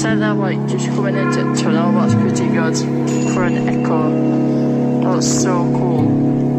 said that like just coming into tunnel, that's pretty good for an echo. That's so cool.